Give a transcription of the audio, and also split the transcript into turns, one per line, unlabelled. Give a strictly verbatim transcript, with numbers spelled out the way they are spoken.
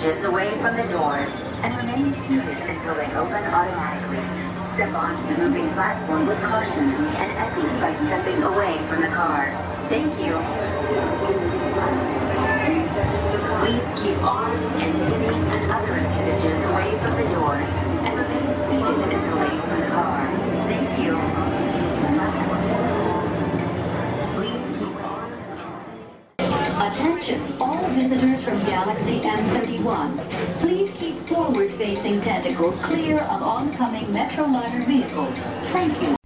appendages away from the doors and remain seated until they open automatically. Step onto the moving platform with caution and exit by stepping away from the car. Thank you. Please keep arms and knitting and other appendages away from the doors and remain seated until they open the car. Thank you. Please keep arms and...
Attention, all visitors from Galaxy M thirty-one. Please keep forward-facing tentacles clear of oncoming Metroliner vehicles. Thank you.